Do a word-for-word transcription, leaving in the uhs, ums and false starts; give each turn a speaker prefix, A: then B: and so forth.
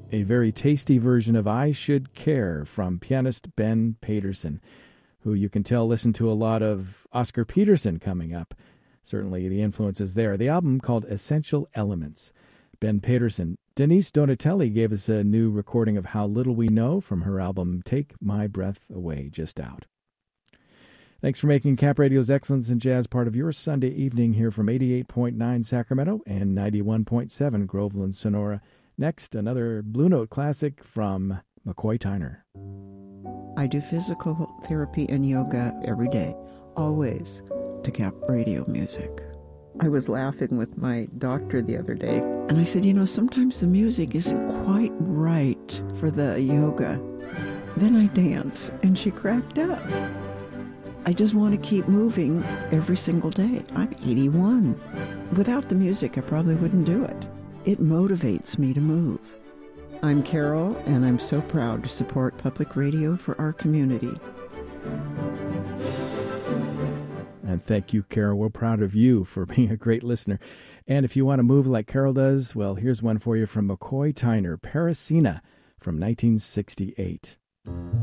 A: a very tasty version of I Should Care from pianist Ben Paterson, who you can tell listened to a lot of Oscar Peterson coming up. Certainly the influences there. The album called Essential Elements. Ben Paterson. Denise Donatelli gave us a new recording of How Little We Know from her album Take My Breath Away, just out. Thanks for making Cap Radio's Excellence in Jazz part of your Sunday evening here from eighty-eight point nine Sacramento and ninety-one point seven Groveland, Sonora. Next, another Blue Note classic from McCoy Tyner.
B: I do physical therapy and yoga every day, always to Cap Radio music. I was laughing with my doctor the other day, and I said, you know, sometimes the music isn't quite right for the yoga. Then I dance, and she cracked up. I just want to keep moving every single day. I'm eighty-one. Without the music, I probably wouldn't do it. It motivates me to move. I'm Carol, and I'm so proud to support public radio for our community.
A: And thank you, Carol. We're proud of you for being a great listener. And if you want to move like Carol does, well, here's one for you from McCoy Tyner, Parisina from nineteen sixty-eight.